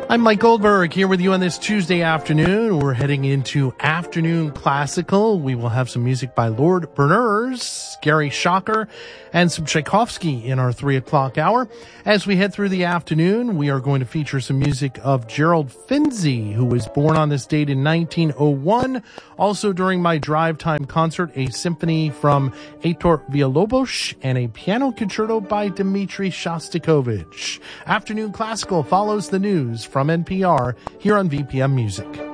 I'm Mike Goldberg here with you on this Tuesday afternoon. We're heading into Afternoon Classical. We will have some music by Lord Berners, Gary Schocker, and some Tchaikovsky in our 3 o'clock hour. As we head through the afternoon, we are going to feature some music of Gerald Finzi, who was born on this date in 1901. Also during my drive time concert, a symphony from Heitor Villa-Lobos and a piano concerto by Dmitri Shostakovich. Afternoon Classical follows the news from NPR here on VPM Music.